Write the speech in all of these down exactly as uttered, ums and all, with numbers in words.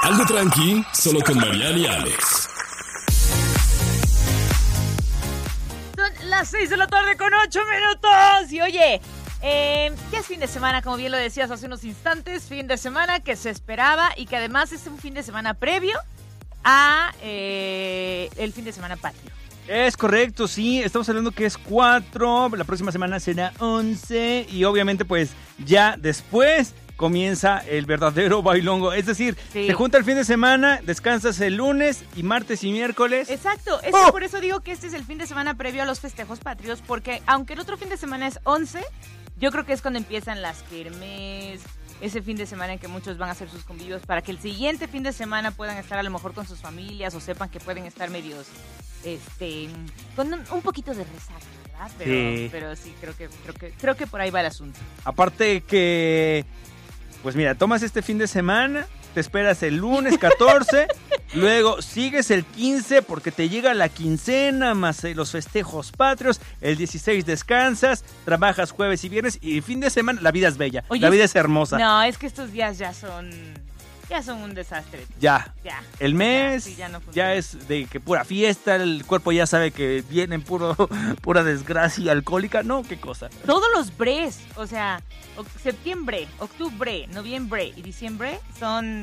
Algo tranqui, solo con Mariana y Alex. Son las seis de la tarde con ocho minutos. Y oye, eh, ya es fin de semana, como bien lo decías hace unos instantes. Fin de semana que se esperaba y que además es un fin de semana previo a eh, el fin de semana patrio. Es correcto, sí, estamos hablando que es cuatro, la próxima semana será once y obviamente pues ya después comienza el verdadero bailongo, es decir, Sí. te junta el fin de semana, descansas el lunes y martes y miércoles. Exacto, es ¡Oh! que por eso digo que este es el fin de semana previo a los festejos patrios, porque aunque el otro fin de semana es once, yo creo que es cuando empiezan las kermés, ese fin de semana en que muchos van a hacer sus convivios para que el siguiente fin de semana puedan estar a lo mejor con sus familias o sepan que pueden estar medios, este, con un, un poquito de resaca, ¿verdad? Pero Sí. sí, pero sí creo que, creo que, creo que por ahí va el asunto. Aparte que, pues mira, tomas este fin de semana, te esperas el lunes catorce, luego sigues el quince porque te llega la quincena, más eh, los festejos patrios, el dieciséis descansas, trabajas jueves y viernes y fin de semana, la vida es bella, Oye, la vida es hermosa. No, es que estos días ya son, ya son un desastre. Ya, Ya. el mes Ya, sí, ya no funciona. ya es de que pura fiesta, el cuerpo ya sabe que viene puro, pura desgracia alcohólica, no, qué cosa. Todos los bres, o sea, o- septiembre, octubre, noviembre y diciembre son,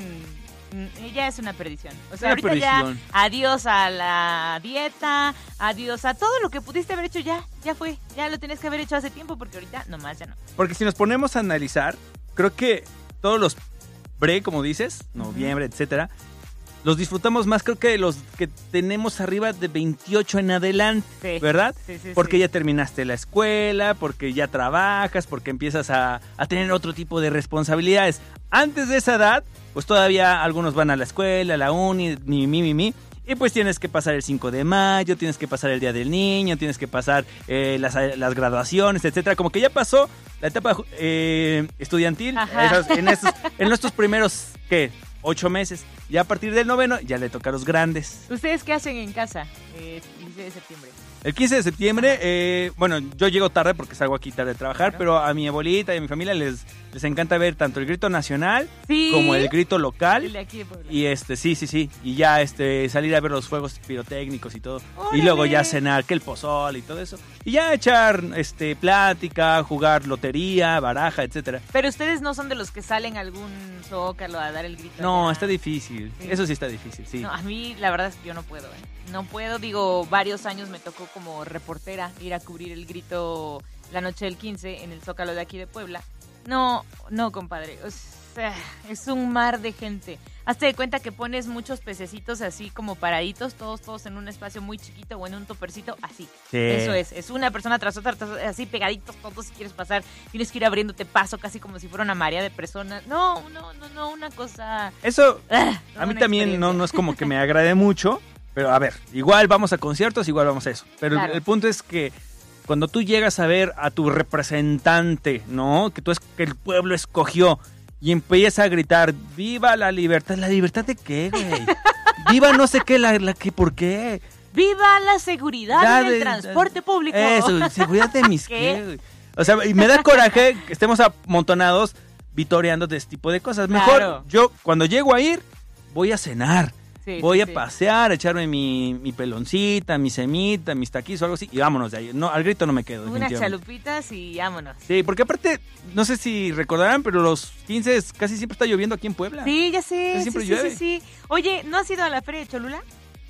mm, ya es una perdición. O sea, Una ahorita perdición. ya adiós a la dieta, adiós a todo lo que pudiste haber hecho ya, ya fue, ya lo tenías que haber hecho hace tiempo porque ahorita nomás ya no. Porque si nos ponemos a analizar, creo que todos los bre, como dices, noviembre, etcétera, los disfrutamos más creo que los que tenemos arriba de veintiocho en adelante, Sí. ¿verdad? Sí, sí, Porque sí. ya terminaste la escuela, porque ya trabajas, porque empiezas a, a tener otro tipo de responsabilidades. Antes de esa edad, pues todavía algunos van a la escuela, a la uni, mi, mi, mi, mi. Y pues tienes que pasar el cinco de mayo, tienes que pasar el Día del Niño, tienes que pasar eh, las, las graduaciones, etcétera. Como que ya pasó la etapa eh, estudiantil Ajá. esas- en, estos, en nuestros primeros, ¿qué? Ocho meses. Ya a partir del noveno ya le toca a los grandes. ¿Ustedes qué hacen en casa eh, el quince de septiembre? El quince de septiembre, eh, bueno, yo llego tarde porque salgo aquí tarde de trabajar, Claro. pero a mi abuelita y a mi familia les, les encanta ver tanto el grito nacional Sí. como el grito El local. de aquí de Puebla. Y este, sí, sí, sí. Y ya este, salir a ver los fuegos pirotécnicos y todo. ¡Órale! Y luego ya cenar, que el pozole y todo eso. Y ya echar este plática, jugar lotería, baraja, etcétera. Pero ustedes no son de los que salen a algún zócalo a dar el grito. No, allá. está difícil. Sí. Eso sí está difícil, sí. No, a mí la verdad es que yo no puedo, ¿eh? No puedo, digo, varios años me tocó como reportera ir a cubrir el grito la noche del quince en el Zócalo de aquí de Puebla. No, no, compadre, o sea, es un mar de gente. Hazte de cuenta que pones muchos pececitos así como paraditos, todos, todos en un espacio muy chiquito o en un topercito, así. Sí. Eso es, es una persona tras otra, tras otra, así pegaditos todos si quieres pasar. Tienes que ir abriéndote paso casi como si fuera una marea de personas. No, no, no, no, una cosa... Eso ah, a mí una también no, experiencia. no es como que me agrade mucho, pero a ver, igual vamos a conciertos, igual vamos a eso. Pero el- Claro. el, punto es que cuando tú llegas a ver a tu representante, ¿no? Que tú es que el pueblo escogió y empieza a gritar, ¡viva la libertad! ¿La libertad de qué, güey? ¡Viva no sé qué, la, la que, por qué! ¡Viva la seguridad Ya en el de- transporte público! Eso, seguridad de mis ¿Qué? qué, güey. O sea, y me da coraje que estemos amontonados vitoreando de este tipo de cosas. Mejor Claro. yo, cuando llego a ir, voy a cenar. Sí, Voy sí, a sí. pasear, a echarme mi, mi peloncita, mi semita, mis taquis o algo así y vámonos de ahí. No, al grito no me quedo. Unas definitivamente. chalupitas y vámonos. Sí, porque aparte, no sé si recordarán, pero los quince casi siempre está lloviendo aquí en Puebla. Sí, ya sé. Casi Sí, siempre sí, llueve. sí, sí. Oye, ¿no has ido a la feria de Cholula?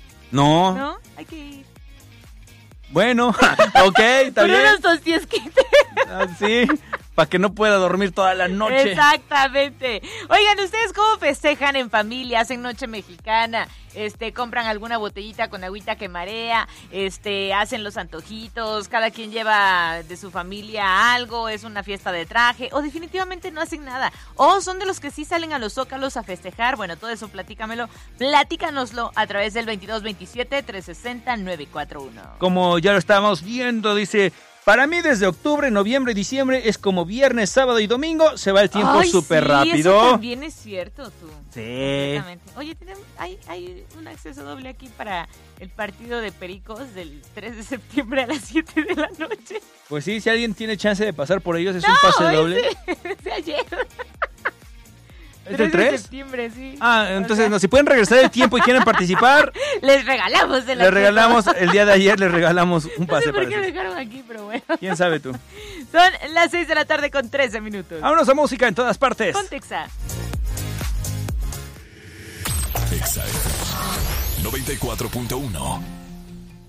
No. ¿No? Hay que ir. Bueno, ok, está Con bien. unos tostiesquites. Ah, sí, para que no pueda dormir toda la noche. Exactamente. Oigan, ¿ustedes cómo festejan en familia? ¿Hacen noche mexicana? Este, compran alguna botellita con agüita que marea, este, hacen los antojitos, cada quien lleva de su familia algo, es una fiesta de traje, o definitivamente no hacen nada, o son de los que sí salen a los zócalos a festejar. Bueno, todo eso platícamelo, platícanoslo a través del veintidós veintisiete, trescientos sesenta, novecientos cuarenta y uno. Como ya lo estábamos viendo, dice, para mí desde octubre, noviembre y diciembre es como viernes, sábado y domingo, se va el tiempo Ay, súper sí, rápido. Eso también es cierto, tú. Sí. Completamente. Oye, tenemos- hay, hay un acceso doble aquí para el partido de Pericos del tres de septiembre a las siete de la noche. Pues sí, si alguien tiene chance de pasar por ellos, es un pase doble. Ese, ese ayer. ¿Es el tres? de septiembre, sí. Ah, entonces, O sea, no, si pueden regresar el tiempo y quieren participar, les regalamos el les regalamos, el día de ayer les regalamos un No pase sé por para qué lo eso. dejaron aquí, pero bueno. ¿Quién sabe tú? Son las seis de la tarde con trece minutos. Vámonos a música en todas partes. Contexa. Exa F M noventa y cuatro punto uno.